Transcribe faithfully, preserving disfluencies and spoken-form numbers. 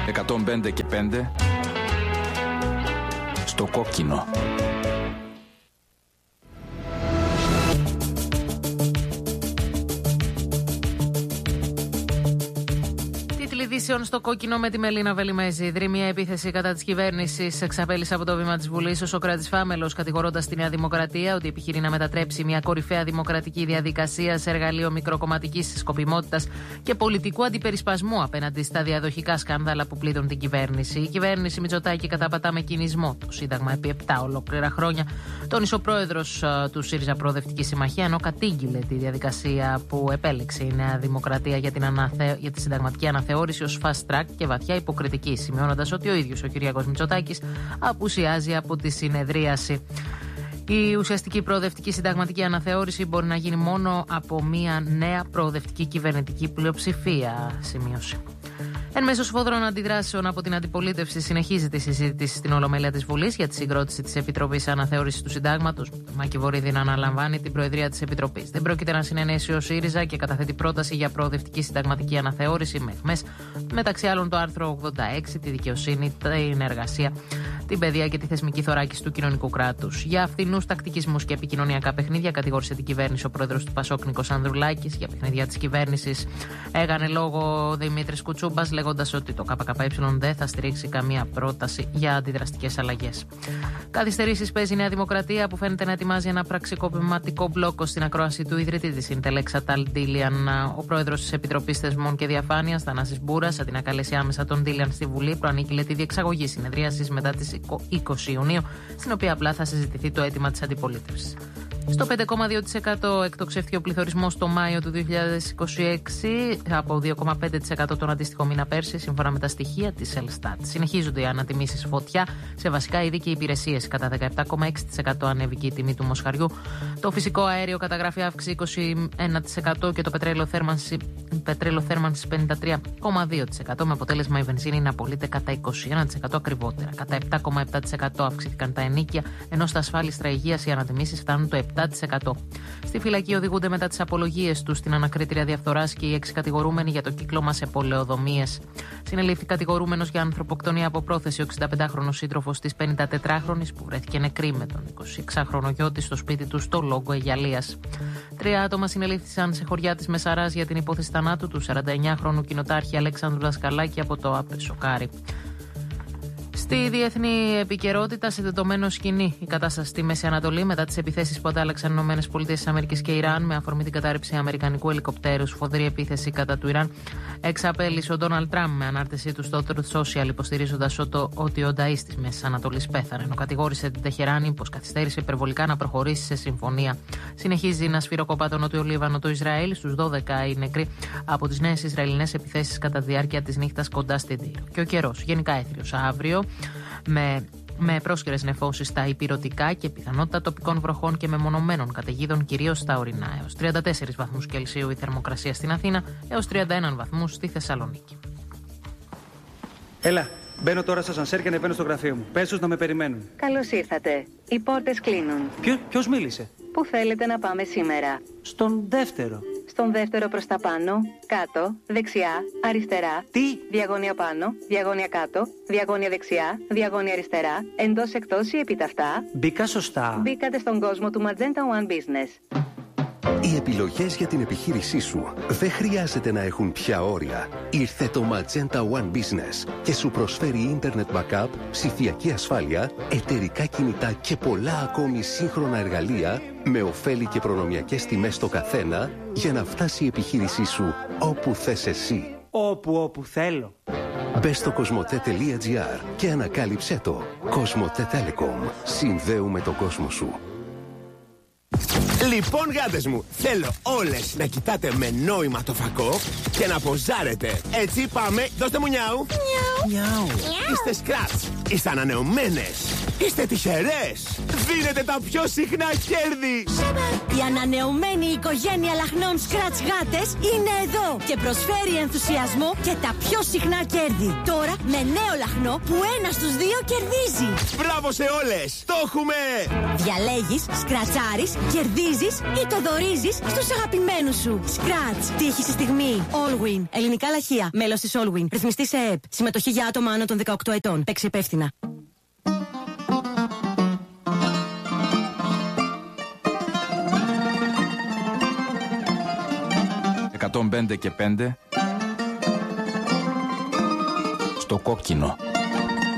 εκατόν πέντε και πέντε στο κόκκινο. Ειδήσεων στο κόκκινο με τη Μελίνα Βελιμέζη. Δρυμία επίθεση κατά της κυβέρνησης εξαπέλυσε από το βήμα της Βουλής ο Σωκράτης Φάμελος, κατηγορώντας τη Νέα Δημοκρατία ότι επιχειρεί να μετατρέψει μια κορυφαία δημοκρατική διαδικασία σε εργαλείο μικροκομματικής σκοπιμότητας και πολιτικού αντιπερισπασμού απέναντι στα διαδοχικά σκάνδαλα που πλήττουν την κυβέρνηση. Η κυβέρνηση Μητσοτάκη καταπατά με κινησμό το Σύνταγμα επί επτά ολόκληρα χρόνια. Τόνισε ο πρόεδρος του ΣΥΡΙΖΑ Προοδευτική Συμμαχία, ενώ κατήγγειλε τη διαδικασία που επέλεξε η Νέα Δημοκρατία για, την αναθε... για τη συνταγματική αναθεώρηση ως fast track και βαθιά υποκριτική, σημειώνοντας ότι ο ίδιος ο Κυριάκος Μητσοτάκης απουσιάζει από τη συνεδρίαση. Η ουσιαστική προοδευτική συνταγματική αναθεώρηση μπορεί να γίνει μόνο από μια νέα προοδευτική κυβερνητική πλειοψηφία, σημείωσε. Εν μέσω σφόδρων αντιδράσεων από την αντιπολίτευση, συνεχίζεται η συζήτηση στην Ολομέλεια της Βουλής για τη συγκρότηση της Επιτροπής Αναθεώρησης του Συντάγματος. Μάκη Βορύδη να αναλαμβάνει την Προεδρία της Επιτροπής. Δεν πρόκειται να συνενέσει ο ΣΥΡΙΖΑ και καταθέτει πρόταση για προοδευτική συνταγματική αναθεώρηση με εχμές, μεταξύ άλλων το άρθρο ογδόντα έξι, τη δικαιοσύνη, την εργασία, την παιδεία και τη θεσμική θωράκιση του κοινωνικού κράτους. Για φθηνούς τακτικισμούς και επικοινωνιακά παιχνίδια κατηγόρησε την κυβέρνηση ο πρόεδρος του Πασόκ Νίκος Ανδρουλάκης. Για παιχνίδια της κυβέρνησης έκανε λόγο ο Δημήτρης Κουτσούμπας, λέγοντας ότι το ΚΚΕ δεν θα στηρίξει καμία πρόταση για αντιδραστικές αλλαγές. Καθυστερήσεις παίζει η Νέα Δημοκρατία, που φαίνεται να ετοιμάζει ένα πραξικοπηματικό μπλόκο στην ακρόαση του ιδρυτή της Ιντελέξα Ταλ Ντίλιαν. Ο πρόεδρος της Επιτροπής Θεσμών και Διαφάνειας, Θανάσης Μπούρας, αντί να καλέσει άμεσα τον Ντίλιαν στη Βουλή, προανήγγειλε τη διεξαγωγή συνεδρίασης μετά τις είκοσι Ιουνίου, στην οποία απλά θα συζητηθεί το αίτημα της αντιπολίτευσης. Στο πέντε κόμμα δύο τοις εκατό εκτοξεύτηκε ο πληθωρισμός το Μάιο του δύο χιλιάδες είκοσι έξι από δύο κόμμα πέντε τοις εκατό τον αντίστοιχο μήνα πέρσι, σύμφωνα με τα στοιχεία της Ελστάτ. Συνεχίζονται οι ανατιμήσεις φωτιά σε βασικά είδη και υπηρεσίες. Κατά δεκαεπτά κόμμα έξι τοις εκατό ανέβηκε η τιμή του μοσχαριού. Το φυσικό αέριο καταγράφει αύξηση είκοσι ένα τοις εκατό και το πετρέλαιο θέρμανση, πετρέλαιο θέρμανσης πενήντα τρία κόμμα δύο τοις εκατό, με αποτέλεσμα η βενζίνη να πωλείται κατά είκοσι ένα τοις εκατό ακριβότερα. Κατά επτά κόμμα επτά τοις εκατό αυξήθηκαν τα ενοίκια, ενώ στα ασφάλιστρα υγείας οι ανατιμήσεις φτάνουν το επτά τοις εκατό. Στη φυλακή οδηγούνται μετά τις απολογίες τους στην ανακρίτρια διαφθοράς και οι έξι κατηγορούμενοι για το κύκλωμα σε πολεοδομίες. Συνελήφθη κατηγορούμενος για ανθρωποκτονία από πρόθεση ο εξηνταπεντάχρονος σύντροφος της πενηντατετράχρονης, που βρέθηκε νεκρή με τον εικοσιεξάχρονο γιο της στο σπίτι του στο Λόγκο Αιγιαλίας. Τρία άτομα συνελήφθησαν σε χωριά της Μεσαράς για την υπόθεση θανάτου του σαρανταεννιάχρονου κοινοτάρχη Αλέξανδρου Δασκαλάκη από το Σοκάρι. Στη διεθνή επικαιρότητα, σε δεδομένο σκηνή η κατάσταση στη Μέση Ανατολή μετά τις επιθέσεις που αντάλλαξαν οι ΗΠΑ και Ιράν με αφορμή την κατάρριψη αμερικανικού ελικοπτέρου. Σφοδρή επίθεση κατά του Ιράν εξαπέλυσε ο Ντόναλντ Τραμπ με ανάρτησή του στο Truth Social, υποστηρίζοντας ότι ο νταΐς της Μέσης Ανατολής πέθανε, ενώ κατηγόρησε την Τεχεράνη πως καθυστέρησε υπερβολικά να προχωρήσει σε συμφωνία. Συνεχίζει να σφυροκοπά το Νότιο Λίβανο το Ισραήλ, στους δώδεκα οι νεκροί από τις νέες Ισραηλινές επιθέσεις κατά τη διάρκεια της νύχτας κοντά στην Τύρο. Και ο καιρός γενικά έθριος αύριο, με, με πρόσκαιρες νεφώσεις στα ηπειρωτικά και πιθανότητα τοπικών βροχών και μεμονωμένων καταιγίδων, κυρίως στα ορεινά. Έως τριάντα τέσσερις βαθμούς Κελσίου η θερμοκρασία στην Αθήνα, έως τριάντα ένα βαθμούς στη Θεσσαλονίκη. Έλα, μπαίνω τώρα στο ασανσέρ και ανεβαίνω στο γραφείο μου. Πες τους να με περιμένουν. Καλώς ήρθατε. Οι πόρτες κλείνουν. Ποιο, ποιος μίλησε? Πού θέλετε να πάμε σήμερα? Στον δεύτερο. Στον δεύτερο προς τα πάνω, κάτω, δεξιά, αριστερά. Τι? Διαγώνια πάνω, διαγώνια κάτω, διαγώνια δεξιά, διαγώνια αριστερά, εντός εκτός ή επιταυτά. Μπήκα σωστά. Μπήκατε στον κόσμο του Magenta One Business. Οι επιλογές για την επιχείρησή σου δεν χρειάζεται να έχουν πια όρια. Ήρθε το Magenta One Business και σου προσφέρει Internet Backup, ψηφιακή ασφάλεια, εταιρικά κινητά και πολλά ακόμη σύγχρονα εργαλεία με ωφέλη και προνομιακές τιμές στο καθένα για να φτάσει η επιχείρησή σου όπου θες εσύ. Όπου όπου θέλω. Μπες στο κοσμοτέ τελεία τζι άρ και ανακάλυψέ το. Κοσμοτέ Telecom. Συνδέουμε τον κόσμο σου. Λοιπόν, γάτες μου, θέλω όλες να κοιτάτε με νόημα το φακό και να ποζάρετε. Έτσι πάμε, δώστε μου νιάου. Νιάου. Νιάου. Είστε σκράτς, είστε ανανεωμένες, είστε τυχερές. δίνετε τα πιο συχνά κέρδη. Η ανανεωμένη οικογένεια λαχνών Scratch γάτες είναι εδώ και προσφέρει ενθουσιασμό και τα πιο συχνά κέρδη. Τώρα με νέο λαχνό που ένα στους δύο κερδίζει. Μπράβο σε όλες! Το έχουμε! Διαλέγεις, σκρατσάρεις, κερδίζεις ή το δωρίζεις στους αγαπημένους σου. Scratch. Τύχη στη στιγμή. Allwin. Ελληνικά λαχεία. Μέλος της Allwin. Ρυθμιστή σε ΕΕΠ. Συμμετοχή για άτομα άνω των δεκαοκτώ ετών. Παίξε υπεύθυνα. εκατόν πέντε και πέντε στο κόκκινο.